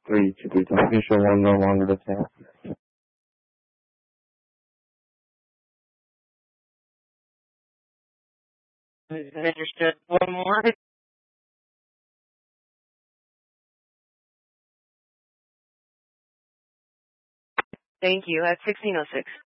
3 to be official one no longer to tell. Understood. One more. Thank you. At 1606.